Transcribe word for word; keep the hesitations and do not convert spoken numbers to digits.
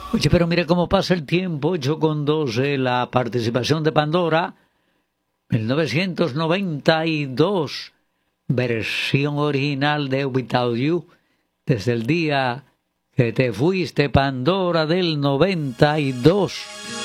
Oye, pero mira cómo pasa el tiempo, ocho con doce, la participación de Pandora, mil novecientos noventa y dos, versión original de Without You, desde el día que te fuiste, Pandora del noventa y dos.